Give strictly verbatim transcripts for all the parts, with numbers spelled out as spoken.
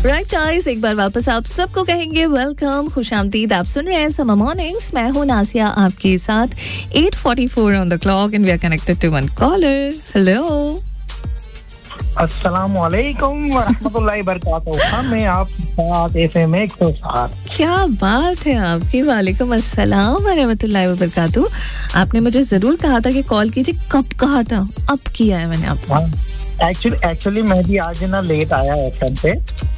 Right guys, एक बार वापस आप सबको कहेंगे वेलकम, खुशामदीद। आप सुन रहे हैं समर मॉर्निंग्स। मैं हूं नासिया आपके साथ। Eight forty four on the clock and we are connected to one collar. Hello, अस्सलाम वालेकुम व रहमतुल्लाहि व बरकातहू। मैं आप साथ एफएम एक सौ सात। क्या बात है आपकी। वालेकुम अस्सलाम व रहमतुल्लाहि व बरकातहू। आपने मुझे जरूर कहा था कि कॉल कीजिए, कब कहा था? अब किया है मैंने आपको। एक्चुअली एक्चुअली मैं भी आज ना लेट आया एफएम पे,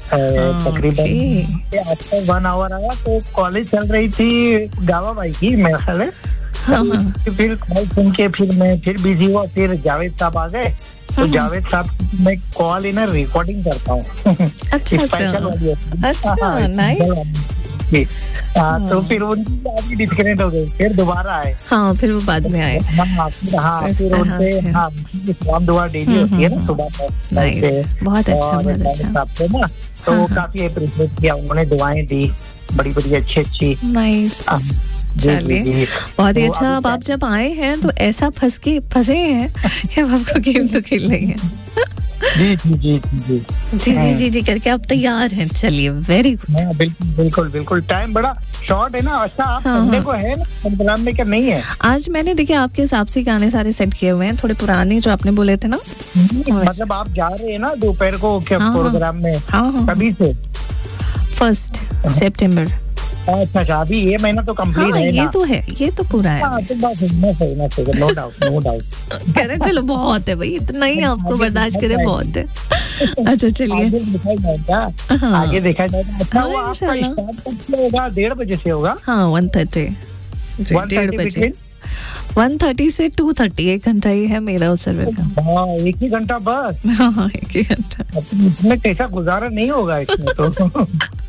तकरीबन आफ्टर वन आवर आया। तो कॉलेज चल रही थी गावा भाई की मेरे ख्याल है। हाँ, हाँ। फिर कॉल सुन के फिर मैं फिर बिजी हुआ। फिर जावेद साहब आ गए, तो जावेद साहब मैं कॉल इन रिकॉर्डिंग करता हूँ। अच्छा अच्छा अच्छा, नाइस। हाँ, तो फिर उनकी आगे डिस्कनेक्ट हो गई, फिर दोबारा आए। हाँ, फिर वो बाद में आए। हाँ, फिर हाँ फिर उनसे हाँ सलाम दुआ डेली होती है ना सुबह में। नाइस, बहुत अच्छा बहुत अच्छा। आपसे ना तो काफी अप्रिशिएट किया उन्होंने, दुआएं दी बड़ी बड़ी अच्छी अच्छी। नाइस, चलिए बहुत ही अच्छा। अब आप जब आए हैं तो ऐसा फंस के फंसे हैं कि अब आपको गेम तो खेल रही है। जी जी जी जी जी जी जी जी करके आप तैयार हैं। चलिए, वेरी गुड। बिल्कुल बिल्कुल बिल्कुल। टाइम बड़ा शॉर्ट है ना। अच्छा, आप संडे को है ना प्रोग्राम में क्या नहीं है? आज मैंने देखिए आपके हिसाब से गाने सारे सेट किए हुए हैं, थोड़े पुराने जो आपने बोले थे ना। मतलब आप जा रहे हैं ना दोपहर को क्या प्रोग्राम में? कभी से? फर्स्ट सितंबर। अच्छा अच्छा, अभी ये महीना तो कंप्लीट हाँ, है ये ना? तो है, ये तो पूरा है। हाँ, तो बस सही ना सही, नो डाउट नो डाउट। कह रहे चलो बहुत है भाई, इतना ही आपको बर्दाश्त करे बहुत है। अच्छा चलिए, आगे देखा जाएगा। हाँ। आगे देखा जाएगा। अच्छा, हाँ, वो आपका इंशाल्लाह। स्टार्ट कब से होगा? डेढ़ बजे से होगा? हाँ, वन थर्टी डेढ़ बजे वन थर्टी से टू थर्टी एक घंटा ही है मेरा उस सर्वर का। हाँ, एक ही घंटा बस। हाँ, एक ही घंटा। इसमें कैसा गुजारा नहीं होगा इसमें तो।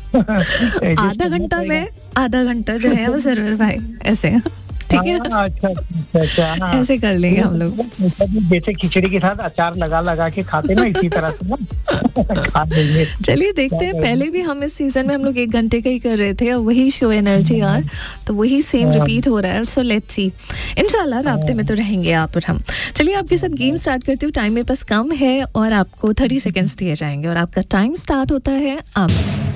आधा घंटा में आधा घंटा जो है वो सर्वर भाई, ऐसे ठीक है। अच्छा अच्छा अच्छा, ऐसे कर लेंगे हम लोग। जैसे खिचड़ी के साथ अचार लगा लगा के खाते ना, इसी तरह से ना खा लेंगे। चलिए देखते हैं। पहले भी हम इस सीजन में हम लोग एक घंटे का ही कर रहे थे और वही शो एनर्जी यार, तो वही सेम रिपीट हो रहा है। सो लेट्स सी, इंशाल्लाह राब्ते में तो रहेंगे आप और हम। चलिए आपके साथ गेम स्टार्ट करती हूँ। टाइम मेरे पास कम है और आपको थर्टी सेकेंड्स दिए जाएंगे और आपका टाइम स्टार्ट होता है अब।